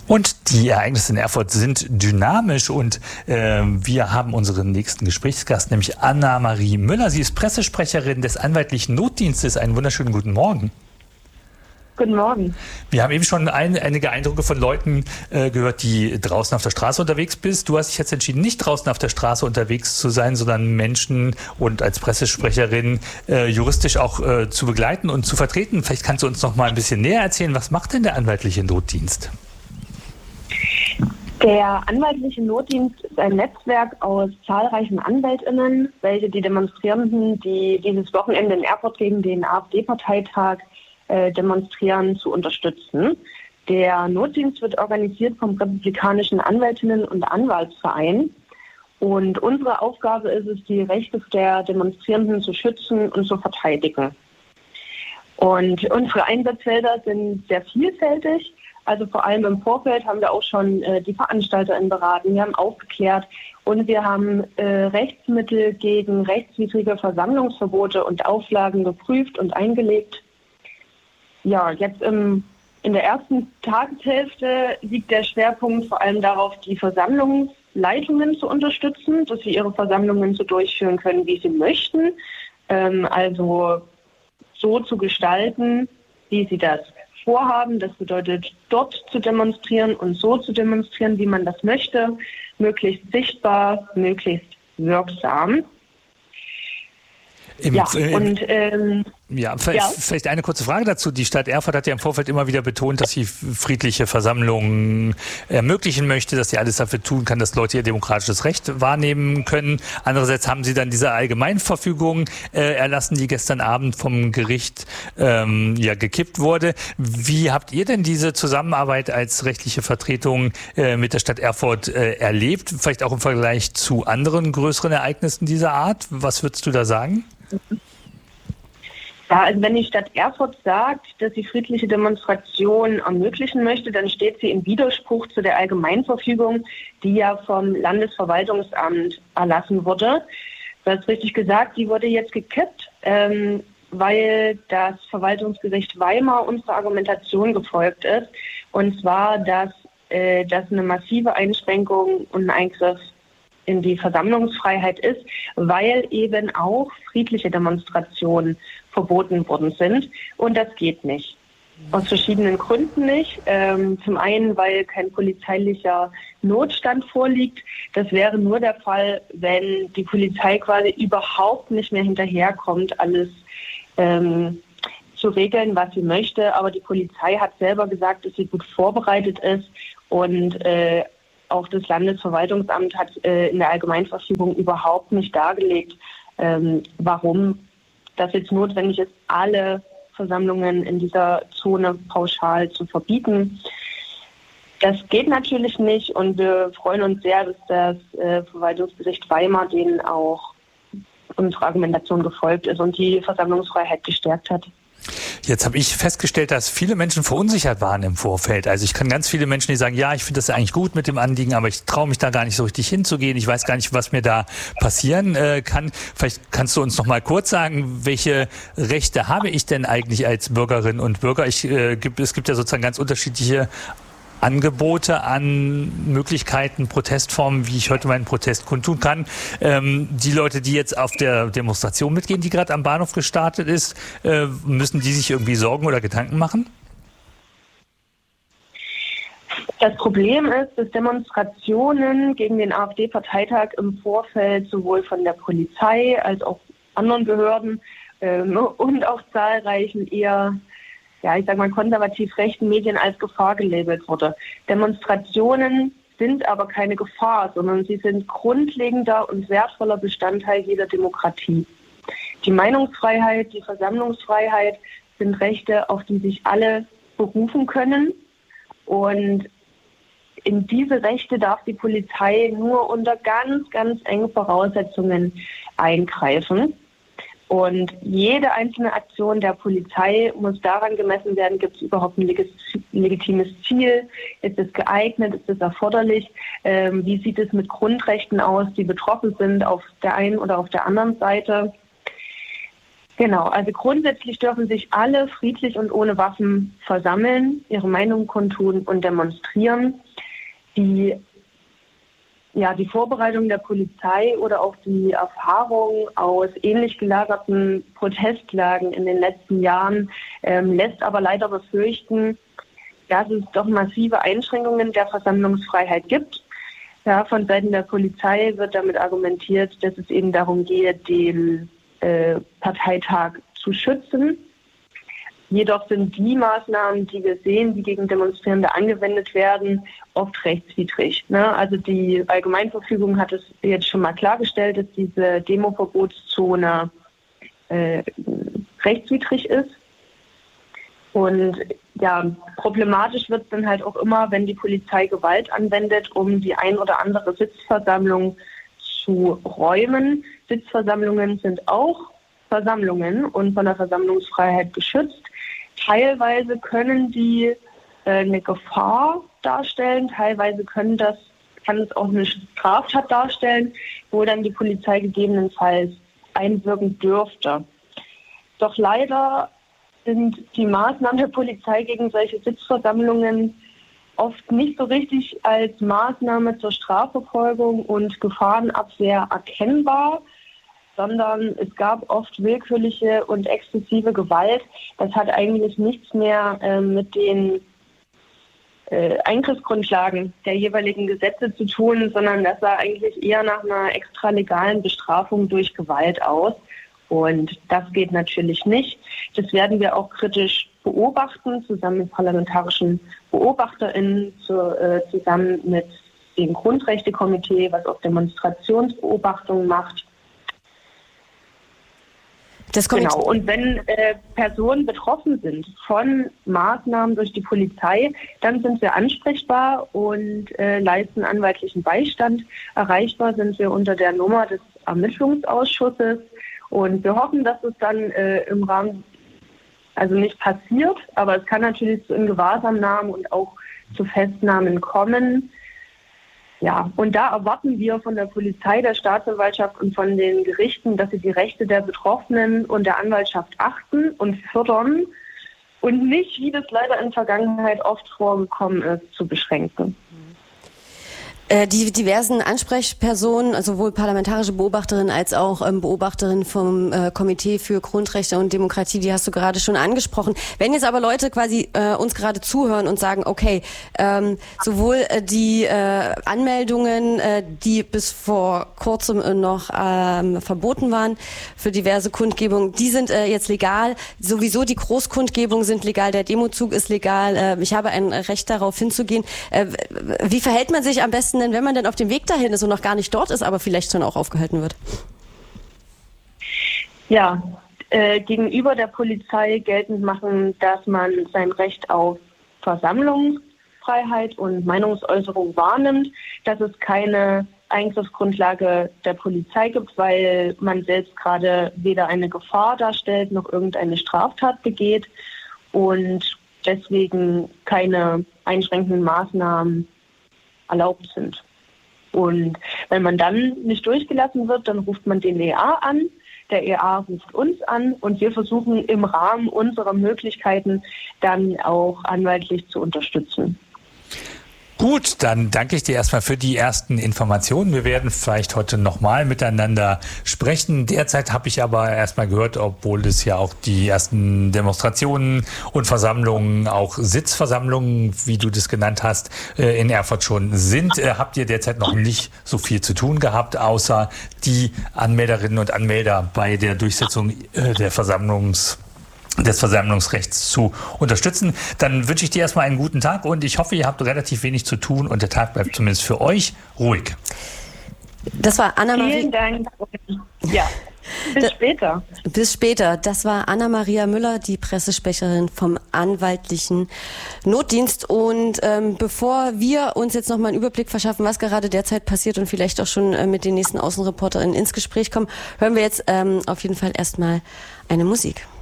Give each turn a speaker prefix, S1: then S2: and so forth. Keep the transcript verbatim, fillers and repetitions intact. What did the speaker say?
S1: Und die Ereignisse in Erfurt sind dynamisch und äh, wir haben unseren nächsten Gesprächsgast, nämlich Anna-Marie Müller. Sie ist Pressesprecherin des Anwaltlichen Notdienstes. Einen wunderschönen guten Morgen.
S2: Guten Morgen.
S1: Wir haben eben schon ein, einige Eindrücke von Leuten äh, gehört, die draußen auf der Straße unterwegs bist. Du hast dich jetzt entschieden, nicht draußen auf der Straße unterwegs zu sein, sondern Menschen und als Pressesprecherin äh, juristisch auch äh, zu begleiten und zu vertreten. Vielleicht kannst du uns noch mal ein bisschen näher erzählen, was macht denn der Anwaltliche Notdienst?
S2: Der Anwaltliche Notdienst ist ein Netzwerk aus zahlreichen AnwältInnen, welche die Demonstrierenden, die dieses Wochenende in Erfurt gegen den AfD-Parteitag äh, demonstrieren, zu unterstützen. Der Notdienst wird organisiert vom Republikanischen Anwältinnen- und Anwaltsverein. Und unsere Aufgabe ist es, die Rechte der Demonstrierenden zu schützen und zu verteidigen. Und unsere Einsatzfelder sind sehr vielfältig. Also vor allem im Vorfeld haben wir auch schon äh, die VeranstalterInnen beraten, wir haben aufgeklärt und wir haben äh, Rechtsmittel gegen rechtswidrige Versammlungsverbote und Auflagen geprüft und eingelegt. Ja, jetzt im, in der ersten Tageshälfte liegt der Schwerpunkt vor allem darauf, die Versammlungsleitungen zu unterstützen, dass sie ihre Versammlungen so durchführen können, wie sie möchten. Ähm, also so zu gestalten, wie sie das vorhaben. Das bedeutet, dort zu demonstrieren und so zu demonstrieren, wie man das möchte, möglichst sichtbar, möglichst wirksam.
S1: Im,
S2: ja,
S1: im,
S2: und ähm,
S1: ja, vielleicht, ja, vielleicht eine kurze Frage dazu. Die Stadt Erfurt hat ja im Vorfeld immer wieder betont, dass sie friedliche Versammlungen ermöglichen möchte, dass sie alles dafür tun kann, dass Leute ihr demokratisches Recht wahrnehmen können. Andererseits haben sie dann diese Allgemeinverfügung äh, erlassen, die gestern Abend vom Gericht ähm, ja gekippt wurde. Wie habt ihr denn diese Zusammenarbeit als rechtliche Vertretung äh, mit der Stadt Erfurt äh, erlebt? Vielleicht auch im Vergleich zu anderen größeren Ereignissen dieser Art. Was würdest du da sagen?
S2: Ja, also wenn die Stadt Erfurt sagt, dass sie friedliche Demonstrationen ermöglichen möchte, dann steht sie im Widerspruch zu der Allgemeinverfügung, die ja vom Landesverwaltungsamt erlassen wurde. Du hast richtig gesagt, die wurde jetzt gekippt, ähm, weil das Verwaltungsgericht Weimar unserer Argumentation gefolgt ist. Und zwar, dass äh, das eine massive Einschränkung und ein Eingriff in die Versammlungsfreiheit ist, weil eben auch friedliche Demonstrationen verboten worden sind. Und das geht nicht. Aus verschiedenen Gründen nicht. Ähm, zum einen, weil kein polizeilicher Notstand vorliegt. Das wäre nur der Fall, wenn die Polizei quasi überhaupt nicht mehr hinterherkommt, alles ähm, zu regeln, was sie möchte. Aber die Polizei hat selber gesagt, dass sie gut vorbereitet ist und äh, auch das Landesverwaltungsamt hat äh, in der Allgemeinverfügung überhaupt nicht dargelegt, ähm, warum das jetzt notwendig ist, alle Versammlungen in dieser Zone pauschal zu verbieten. Das geht natürlich nicht und wir freuen uns sehr, dass das äh, Verwaltungsgericht Weimar denen auch unsere Argumentation gefolgt ist und die Versammlungsfreiheit gestärkt hat.
S1: Jetzt habe ich festgestellt, dass viele Menschen verunsichert waren im Vorfeld. Also ich kann ganz viele Menschen, die sagen, ja, ich finde das eigentlich gut mit dem Anliegen, aber ich traue mich da gar nicht so richtig hinzugehen. Ich weiß gar nicht, was mir da passieren äh, kann. Vielleicht kannst du uns noch mal kurz sagen, welche Rechte habe ich denn eigentlich als Bürgerin und Bürger? Ich, äh, gibt, es gibt ja sozusagen ganz unterschiedliche Angebote an Möglichkeiten, Protestformen, wie ich heute meinen Protest kundtun kann. Ähm, die Leute, die jetzt auf der Demonstration mitgehen, die gerade am Bahnhof gestartet ist, äh, müssen die sich irgendwie Sorgen oder Gedanken machen?
S2: Das Problem ist, dass Demonstrationen gegen den AfD-Parteitag im Vorfeld sowohl von der Polizei als auch anderen Behörden ähm, und auch zahlreichen eher ja, ich sage mal, konservativ rechten Medien als Gefahr gelabelt wurde. Demonstrationen sind aber keine Gefahr, sondern sie sind grundlegender und wertvoller Bestandteil jeder Demokratie. Die Meinungsfreiheit, die Versammlungsfreiheit sind Rechte, auf die sich alle berufen können. Und in diese Rechte darf die Polizei nur unter ganz, ganz engen Voraussetzungen eingreifen. Und jede einzelne Aktion der Polizei muss daran gemessen werden, gibt es überhaupt ein legitimes Ziel, ist es geeignet, ist es erforderlich, ähm, wie sieht es mit Grundrechten aus, die betroffen sind auf der einen oder auf der anderen Seite. Genau, also grundsätzlich dürfen sich alle friedlich und ohne Waffen versammeln, ihre Meinung kundtun und demonstrieren. Die, ja, die Vorbereitung der Polizei oder auch die Erfahrung aus ähnlich gelagerten Protestlagen in den letzten Jahren ähm, lässt aber leider befürchten, dass es doch massive Einschränkungen der Versammlungsfreiheit gibt. Ja, von Seiten der Polizei wird damit argumentiert, dass es eben darum geht, den äh, Parteitag zu schützen. Jedoch sind die Maßnahmen, die wir sehen, die gegen Demonstrierende angewendet werden, oft rechtswidrig. Ne? Also die Allgemeinverfügung hat es jetzt schon mal klargestellt, dass diese Demoverbotszone äh, rechtswidrig ist. Und ja, problematisch wird es dann halt auch immer, wenn die Polizei Gewalt anwendet, um die ein oder andere Sitzversammlung zu räumen. Sitzversammlungen sind auch Versammlungen und von der Versammlungsfreiheit geschützt. Teilweise können die äh, eine Gefahr darstellen, teilweise können das, kann es auch eine Straftat darstellen, wo dann die Polizei gegebenenfalls einwirken dürfte. Doch leider sind die Maßnahmen der Polizei gegen solche Sitzversammlungen oft nicht so richtig als Maßnahme zur Strafverfolgung und Gefahrenabwehr erkennbar, sondern es gab oft willkürliche und exzessive Gewalt. Das hat eigentlich nichts mehr äh, mit den äh, Eingriffsgrundlagen der jeweiligen Gesetze zu tun, sondern das sah eigentlich eher nach einer extralegalen Bestrafung durch Gewalt aus. Und das geht natürlich nicht. Das werden wir auch kritisch beobachten, zusammen mit parlamentarischen BeobachterInnen, zu, äh, zusammen mit dem Grundrechtekomitee, was auch Demonstrationsbeobachtungen macht.
S3: Das
S2: genau. Und wenn äh, Personen betroffen sind von Maßnahmen durch die Polizei, dann sind wir ansprechbar und äh, leisten anwaltlichen Beistand. Erreichbar sind wir unter der Nummer des Ermittlungsausschusses. Und wir hoffen, dass es dann äh, im Rahmen, also nicht passiert, aber es kann natürlich zu Ingewahrsamnahmen und auch zu Festnahmen kommen. Ja, und da erwarten wir von der Polizei, der Staatsanwaltschaft und von den Gerichten, dass sie die Rechte der Betroffenen und der Anwaltschaft achten und fördern und nicht, wie das leider in der Vergangenheit oft vorgekommen ist, zu beschränken.
S3: Die diversen Ansprechpersonen, sowohl parlamentarische Beobachterinnen als auch ähm, Beobachterinnen vom äh, Komitee für Grundrechte und Demokratie, die hast du gerade schon angesprochen. Wenn jetzt aber Leute quasi äh, uns gerade zuhören und sagen, okay, ähm, sowohl äh, die äh, Anmeldungen, äh, die bis vor kurzem äh, noch ähm, verboten waren für diverse Kundgebungen, die sind äh, jetzt legal. Sowieso die Großkundgebungen sind legal, der Demozug ist legal. Äh, ich habe ein Recht darauf hinzugehen. Äh, wie verhält man sich am besten denn, wenn man denn auf dem Weg dahin ist und noch gar nicht dort ist, aber vielleicht schon auch aufgehalten wird?
S2: Ja, äh, gegenüber der Polizei geltend machen, dass man sein Recht auf Versammlungsfreiheit und Meinungsäußerung wahrnimmt, dass es keine Eingriffsgrundlage der Polizei gibt, weil man selbst gerade weder eine Gefahr darstellt noch irgendeine Straftat begeht und deswegen keine einschränkenden Maßnahmen erlaubt sind. Und wenn man dann nicht durchgelassen wird, dann ruft man den E A an, der E A ruft uns an und wir versuchen im Rahmen unserer Möglichkeiten dann auch anwaltlich zu unterstützen.
S1: Gut, dann danke ich dir erstmal für die ersten Informationen. Wir werden vielleicht heute nochmal miteinander sprechen. Derzeit habe ich aber erstmal gehört, obwohl es ja auch die ersten Demonstrationen und Versammlungen, auch Sitzversammlungen, wie du das genannt hast, in Erfurt schon sind, habt ihr derzeit noch nicht so viel zu tun gehabt, außer die Anmelderinnen und Anmelder bei der Durchsetzung der Versammlungs des Versammlungsrechts zu unterstützen. Dann wünsche ich dir erstmal einen guten Tag und ich hoffe, ihr habt relativ wenig zu tun und der Tag bleibt zumindest für euch ruhig.
S3: Das war Anna-Maria.
S2: Vielen Dank. Ja, bis da, später.
S3: Bis später. Das war Anna-Maria Müller, die Pressesprecherin vom anwaltlichen Notdienst. Und ähm, bevor wir uns jetzt nochmal einen Überblick verschaffen, was gerade derzeit passiert und vielleicht auch schon äh, mit den nächsten Außenreporterinnen ins Gespräch kommen, hören wir jetzt ähm, auf jeden Fall erstmal eine Musik.